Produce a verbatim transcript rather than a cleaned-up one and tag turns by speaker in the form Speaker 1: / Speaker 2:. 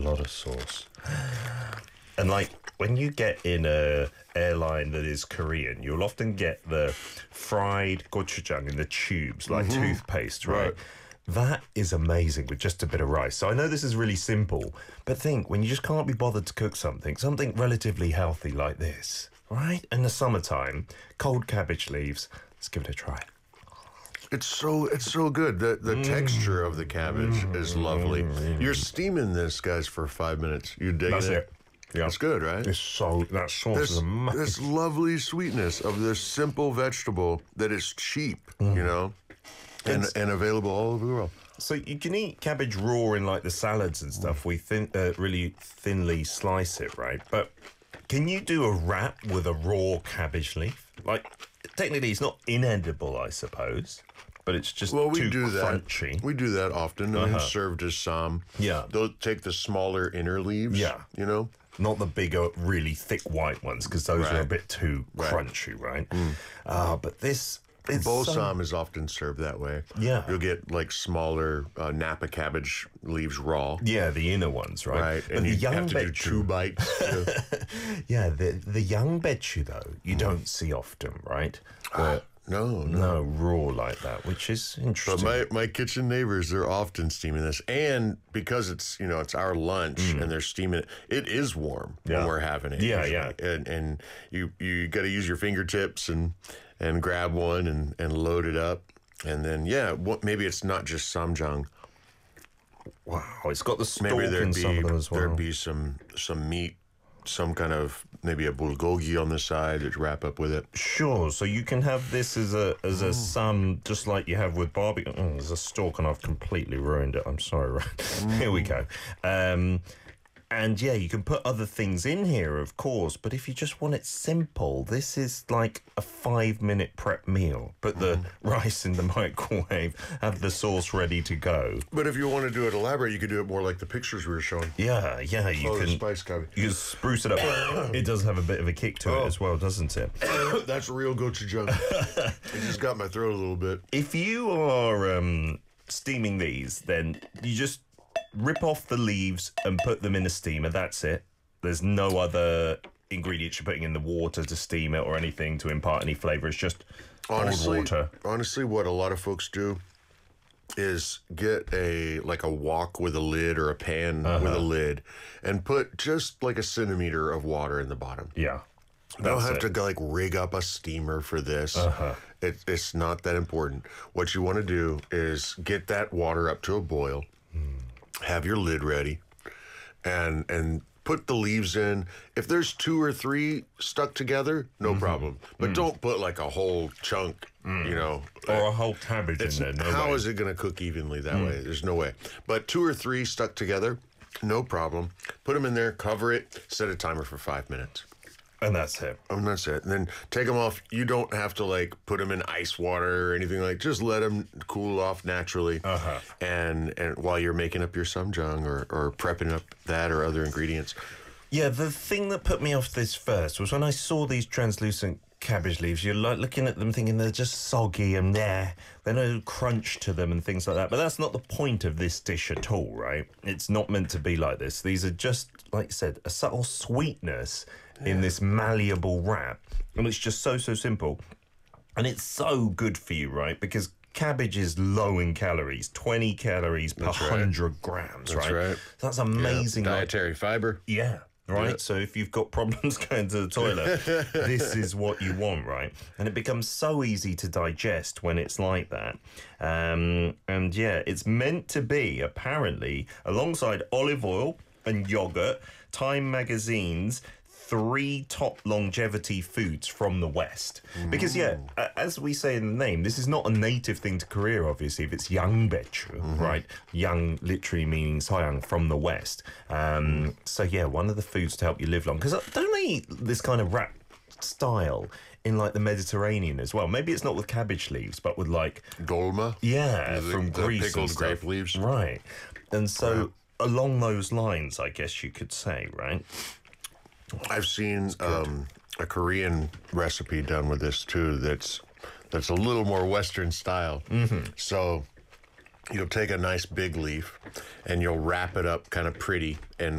Speaker 1: lot of sauce. And like when you get in a airline that is Korean, you'll often get the fried gochujang in the tubes, like mm-hmm. toothpaste, right? right? That is amazing with just a bit of rice. So I know this is really simple, but think when you just can't be bothered to cook something, something relatively healthy like this, right? In the summertime, cold cabbage leaves. Let's give it a try.
Speaker 2: It's so it's so good. The the mm. texture of the cabbage mm. is lovely. Mm. You're steaming this, guys, for five minutes. You dig
Speaker 1: That's
Speaker 2: it?
Speaker 1: it. Yeah.
Speaker 2: It's good, right?
Speaker 1: It's so that sauce
Speaker 2: this,
Speaker 1: is amazing.
Speaker 2: This lovely sweetness of this simple vegetable that is cheap, mm. you know, and it's, and available all over the world.
Speaker 1: So you can eat cabbage raw in like the salads and stuff. Mm. We thin, uh, really thinly slice it, right? But can you do a wrap with a raw cabbage leaf? Like technically, it's not inedible, I suppose. But it's just
Speaker 2: well, we
Speaker 1: too
Speaker 2: do
Speaker 1: crunchy.
Speaker 2: That. We do that often. Uh-huh. And served as sam.
Speaker 1: Yeah.
Speaker 2: They'll take the smaller inner leaves.
Speaker 1: Yeah.
Speaker 2: You know?
Speaker 1: Not the bigger, really thick white ones, because those
Speaker 2: right.
Speaker 1: are a bit too
Speaker 2: right.
Speaker 1: crunchy, right?
Speaker 2: Mm.
Speaker 1: Uh, but this... It's
Speaker 2: Balsam
Speaker 1: so...
Speaker 2: is often served that way.
Speaker 1: Yeah.
Speaker 2: You'll get like smaller uh, Napa cabbage leaves raw.
Speaker 1: Yeah, the inner ones, right?
Speaker 2: Right.
Speaker 1: But
Speaker 2: and
Speaker 1: the
Speaker 2: you
Speaker 1: young
Speaker 2: have to
Speaker 1: bechu...
Speaker 2: do two bites.
Speaker 1: yeah, the the young bechu, though, you mm. don't see often, right? But
Speaker 2: no, no.
Speaker 1: No, raw like that, which is interesting.
Speaker 2: But my, my kitchen neighbors, they're often steaming this. And because it's, you know, it's our lunch mm. and they're steaming it, it is warm
Speaker 1: yeah.
Speaker 2: when we're having it.
Speaker 1: Yeah,
Speaker 2: usually.
Speaker 1: yeah.
Speaker 2: And, and you, you got to use your fingertips and... and grab one and, and load it up. And then, yeah, what, maybe it's not just samjang.
Speaker 1: Wow, it's got the stalk
Speaker 2: maybe there'd
Speaker 1: in
Speaker 2: be,
Speaker 1: some of them as well.
Speaker 2: There'd be some, some meat, some kind of, maybe a bulgogi on the side to wrap up with it.
Speaker 1: Sure, so you can have this as a as a sam, just like you have with barbecue. Oh, there's a stalk and I've completely ruined it. I'm sorry, right? Mm. Here we go. Um, And yeah, you can put other things in here, of course, but if you just want it simple, this is like a five-minute prep meal. Put the mm. rice in the microwave, have the sauce ready to go.
Speaker 2: But if you want to do it elaborate, you could do it more like the pictures we were showing.
Speaker 1: Yeah, yeah, you
Speaker 2: oh,
Speaker 1: can.
Speaker 2: The spice cabbage.
Speaker 1: You can spruce it up. It does have a bit of a kick to
Speaker 2: oh.
Speaker 1: it as well, doesn't it?
Speaker 2: That's real gochujang. It just got my throat a little bit.
Speaker 1: If you are um, steaming these, then you just rip off the leaves and put them in a steamer. That's it. There's no other ingredients you're putting in the water to steam it or anything to impart any flavor. It's just
Speaker 2: honestly,
Speaker 1: cold water.
Speaker 2: Honestly, what a lot of folks do is get a like a wok with a lid or a pan uh-huh. with a lid and put just like a centimeter of water in the bottom.
Speaker 1: Yeah.
Speaker 2: You don't have it. to like rig up a steamer for this. Uh-huh. It, it's not that important. What you want to do is get that water up to a boil. Mm. Have your lid ready, and and put the leaves in. If there's two or three stuck together, no mm-hmm. problem. But mm. don't put like a whole chunk, mm. you know.
Speaker 1: Or a whole cabbage in there. No
Speaker 2: how
Speaker 1: way.
Speaker 2: is it going to cook evenly that mm. way? There's no way. But two or three stuck together, no problem. Put them in there, cover it, set a timer for five minutes.
Speaker 1: And that's it.
Speaker 2: And that's it. And then take them off. You don't have to, like, put them in ice water or anything like that. Just let them cool off naturally. Uh-huh. And and while you're making up your samjang or, or prepping up that or other ingredients.
Speaker 1: Yeah, the thing that put me off this first was when I saw these translucent cabbage leaves. You're like looking at them thinking they're just soggy and there. There's no crunch to them and things like that. But that's not the point of this dish at all, right? It's not meant to be like this. These are just, like you said, a subtle sweetness yeah. in this malleable wrap. And it's just so, so simple. And it's so good for you, right? Because cabbage is low in calories, twenty calories per
Speaker 2: that's
Speaker 1: one hundred right. grams,
Speaker 2: that's
Speaker 1: right?
Speaker 2: right?
Speaker 1: That's amazing.
Speaker 2: Yeah. Dietary like, fiber.
Speaker 1: Yeah. Right, yeah. So if you've got problems going to the toilet, this is what you want, right? And it becomes so easy to digest when it's like that. Um, and yeah, it's meant to be, apparently, alongside olive oil and yogurt, Time magazine's three top longevity foods from the West. Mm. Because, yeah, as we say in the name, this is not a native thing to Korea, obviously, if it's yang bechu, mm-hmm. right? Yang literally meaning soyang from the West. Um, so, yeah, one of the foods to help you live long. Because don't they eat this kind of wrap style in, like, the Mediterranean as well? Maybe it's not with cabbage leaves, but with, like...
Speaker 2: dolma?
Speaker 1: Yeah,
Speaker 2: the,
Speaker 1: from
Speaker 2: the
Speaker 1: Greece
Speaker 2: pickled
Speaker 1: and
Speaker 2: grape leaves.
Speaker 1: Right. And so, wow. along those lines, I guess you could say, right?
Speaker 2: I've seen um, a Korean recipe done with this too. That's that's a little more Western style. Mm-hmm. So you'll take a nice big leaf and you'll wrap it up kind of pretty and